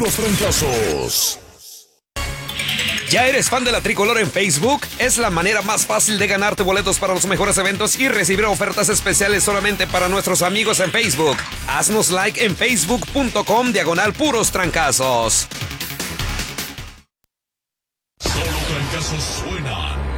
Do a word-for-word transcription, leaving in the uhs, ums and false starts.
puros trancazos. ¿Ya eres fan de la Tricolor en Facebook? Es la manera más fácil de ganarte boletos para los mejores eventos y recibir ofertas especiales solamente para nuestros amigos en Facebook. Haznos like en facebook.com diagonal puros trancazos. Solo trancazos suenan.